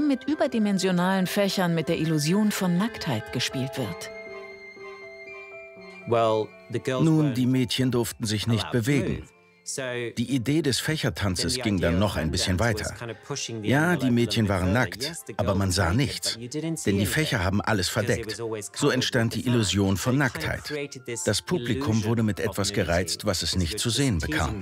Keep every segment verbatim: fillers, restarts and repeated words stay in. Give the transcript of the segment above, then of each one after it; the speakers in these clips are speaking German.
mit überdimensionalen Fächern mit der Illusion von Nacktheit gespielt wird. Nun, die Mädchen durften sich nicht bewegen. Die Idee des Fächertanzes ging dann noch ein bisschen weiter. Ja, die Mädchen waren nackt, aber man sah nichts, denn die Fächer haben alles verdeckt. So entstand die Illusion von Nacktheit. Das Publikum wurde mit etwas gereizt, was es nicht zu sehen bekam.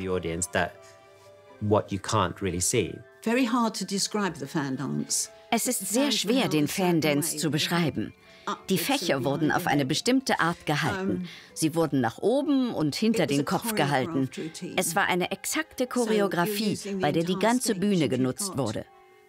Es ist sehr schwer, den Fandance zu beschreiben. Die Fächer wurden auf eine bestimmte Art gehalten. Sie wurden nach oben und hinter den Kopf gehalten. Es war eine exakte Choreografie, bei der die ganze Bühne genutzt wurde.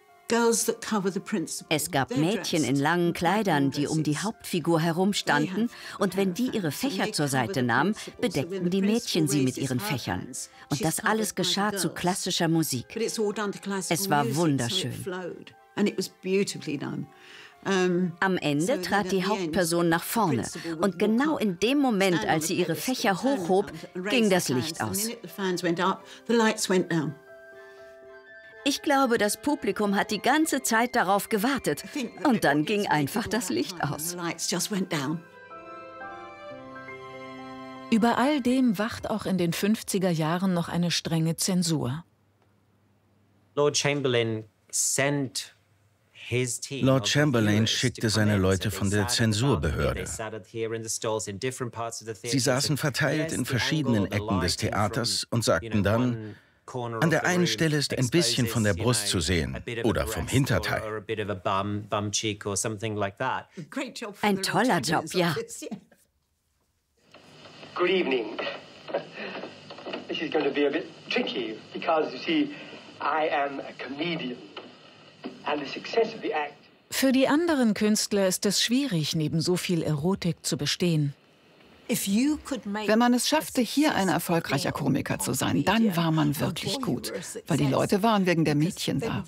Es gab Mädchen in langen Kleidern, die um die Hauptfigur herumstanden, und wenn die ihre Fächer zur Seite nahmen, bedeckten die Mädchen sie mit ihren Fächern. Und das alles geschah zu klassischer Musik. Es war wunderschön. Am Ende trat die Hauptperson nach vorne und genau in dem Moment, als sie ihre Fächer hochhob, ging das Licht aus. Ich glaube, das Publikum hat die ganze Zeit darauf gewartet und dann ging einfach das Licht aus. Über all dem wacht auch in den fünfziger Jahren noch eine strenge Zensur. Lord Chamberlain sent Lord Chamberlain schickte seine Leute von der Zensurbehörde. Sie saßen verteilt in verschiedenen Ecken des Theaters und sagten dann, an der einen Stelle ist ein bisschen von der Brust zu sehen oder vom Hinterteil. Ein toller Job, ja. Good evening. This is going to be a bit tricky because you see, I am a comedian. Für die anderen Künstler ist es schwierig, neben so viel Erotik zu bestehen. Wenn man es schaffte, hier ein erfolgreicher Komiker zu sein, dann war man wirklich gut, weil die Leute waren wegen der Mädchen da.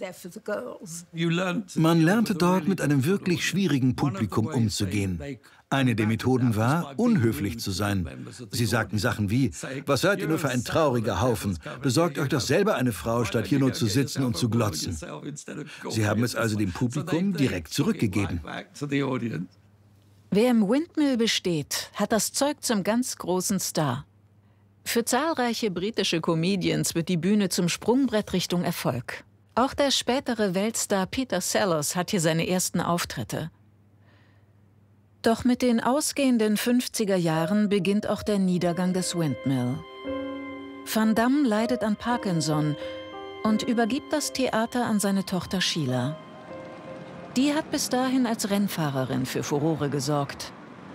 Man lernte dort, mit einem wirklich schwierigen Publikum umzugehen. Eine der Methoden war, unhöflich zu sein. Sie sagten Sachen wie, was seid ihr nur für ein trauriger Haufen? Besorgt euch doch selber eine Frau, statt hier nur zu sitzen und zu glotzen. Sie haben es also dem Publikum direkt zurückgegeben. Wer im Windmill besteht, hat das Zeug zum ganz großen Star. Für zahlreiche britische Comedians wird die Bühne zum Sprungbrett Richtung Erfolg. Auch der spätere Weltstar Peter Sellers hat hier seine ersten Auftritte. Doch mit den ausgehenden fünfziger Jahren beginnt auch der Niedergang des Windmill. Van Damme leidet an Parkinson und übergibt das Theater an seine Tochter Sheila. Die hat bis dahin als Rennfahrerin für Furore gesorgt.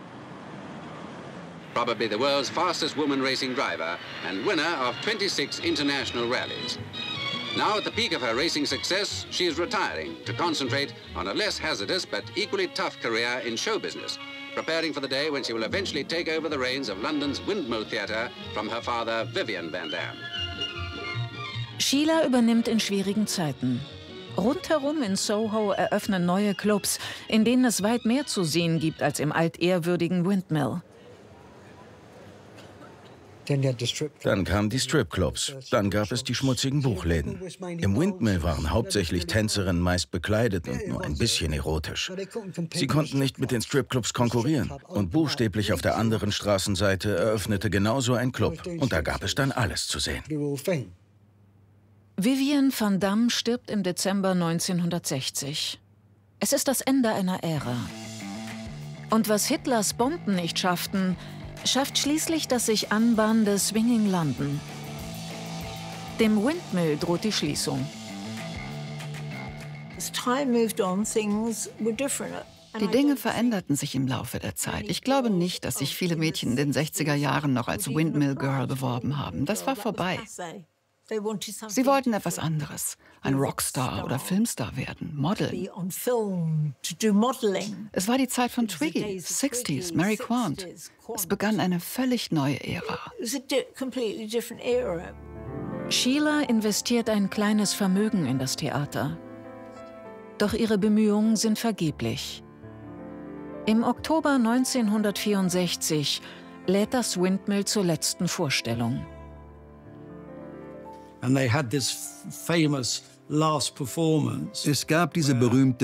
Probably the world's fastest woman racing driver and winner of twenty-six international rallies. Now at the peak of her racing success, she is retiring to concentrate on a less hazardous but equally tough career in show business, preparing for the day when she will eventually take over the reins of London's Windmill Theatre from her father Vivian Van Damme. Sheila übernimmt in schwierigen Zeiten. Rundherum in Soho eröffnen neue Clubs, in denen es weit mehr zu sehen gibt als im altehrwürdigen Windmill. Dann kamen die Stripclubs, dann gab es die schmutzigen Buchläden. Im Windmill waren hauptsächlich Tänzerinnen meist bekleidet und nur ein bisschen erotisch. Sie konnten nicht mit den Stripclubs konkurrieren und buchstäblich auf der anderen Straßenseite eröffnete genauso ein Club und da gab es dann alles zu sehen. Vivian Van Damme stirbt im Dezember neunzehnhundertsechzig. Es ist das Ende einer Ära. Und was Hitlers Bomben nicht schafften, schafft schließlich das sich anbahnende Swinging London. Dem Windmill droht die Schließung. Die Dinge veränderten sich im Laufe der Zeit. Ich glaube nicht, dass sich viele Mädchen in den sechziger Jahren noch als Windmill Girl beworben haben. Das war vorbei. Sie wollten etwas anderes, ein Rockstar oder Filmstar werden, Model. Es war die Zeit von Twiggy, sechziger, Mary Quant. Es begann eine völlig neue Ära. Sheila investiert ein kleines Vermögen in das Theater. Doch ihre Bemühungen sind vergeblich. Im Oktober neunzehnhundertvierundsechzig lädt das Windmill zur letzten Vorstellung. Es gab diese berühmte